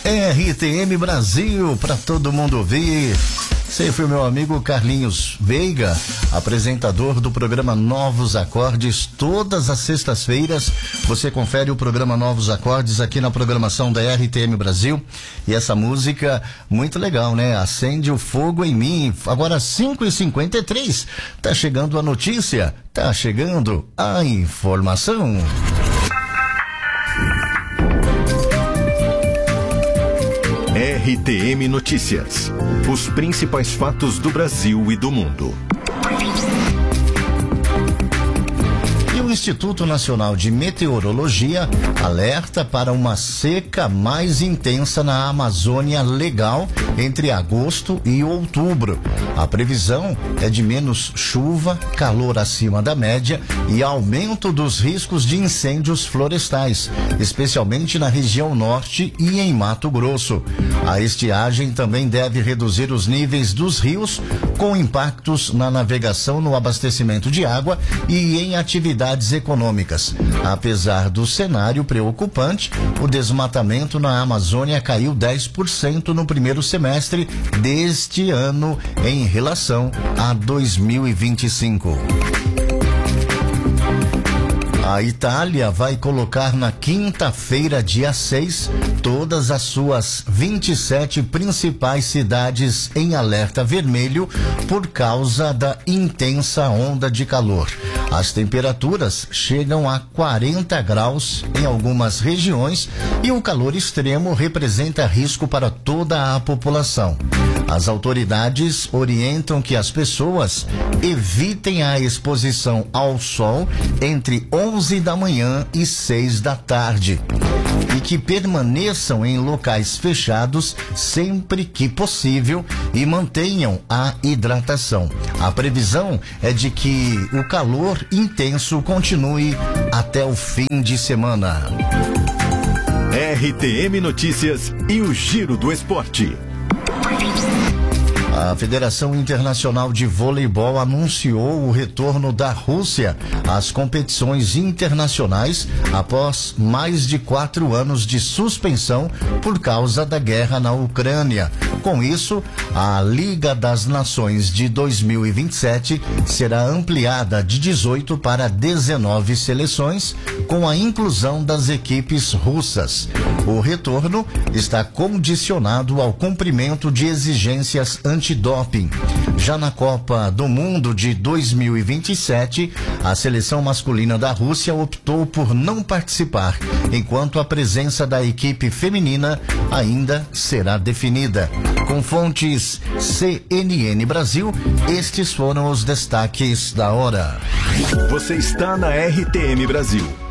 RTM Brasil, para todo mundo ouvir. Esse foi o meu amigo Carlinhos Veiga, apresentador do programa Novos Acordes. Todas as sextas-feiras você confere o programa Novos Acordes aqui na programação da RTM Brasil. E essa música, muito legal, né? Acende o fogo em mim. Agora 5h53, tá chegando a notícia, tá chegando a informação. RTM Notícias. Os principais fatos do Brasil e do mundo. O Instituto Nacional de Meteorologia alerta para uma seca mais intensa na Amazônia Legal entre agosto e outubro. A previsão é de menos chuva, calor acima da média e aumento dos riscos de incêndios florestais, especialmente na região norte e em Mato Grosso. A estiagem também deve reduzir os níveis dos rios, com impactos na navegação, no abastecimento de água e em atividades econômicas. Apesar do cenário preocupante, o desmatamento na Amazônia caiu 10% no primeiro semestre deste ano em relação a 2025. A Itália vai colocar na quinta-feira, dia 6, todas as suas 27 principais cidades em alerta vermelho por causa da intensa onda de calor. As temperaturas chegam a 40 graus em algumas regiões e o calor extremo representa risco para toda a população. As autoridades orientam que as pessoas evitem a exposição ao sol entre 11 da manhã e 6 da tarde e que permaneçam em locais fechados sempre que possível e mantenham a hidratação. A previsão é de que o calor intenso continue até o fim de semana. RTM Notícias e o Giro do Esporte. A Federação Internacional de Voleibol anunciou o retorno da Rússia às competições internacionais após mais de 4 anos de suspensão por causa da guerra na Ucrânia. Com isso, a Liga das Nações de 2027 será ampliada de 18 para 19 seleções, com a inclusão das equipes russas. O retorno está condicionado ao cumprimento de exigências antidoping. Já na Copa do Mundo de 2027, a seleção masculina da Rússia optou por não participar, enquanto a presença da equipe feminina ainda será definida. Com fontes CNN Brasil, estes foram os destaques da hora. Você está na RTM Brasil.